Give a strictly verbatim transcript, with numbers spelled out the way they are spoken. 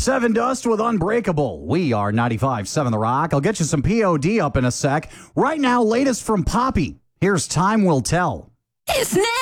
Seven Dust with Unbreakable. We are ninety-five point seven The Rock. I'll get you some P O D up in a sec. Right now, latest from Poppy. Here's Time Will Tell. It's now.